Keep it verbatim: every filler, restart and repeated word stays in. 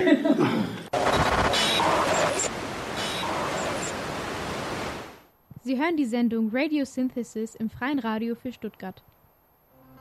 Sie hören die Sendung Radio Synthesis im Freien Radio für Stuttgart.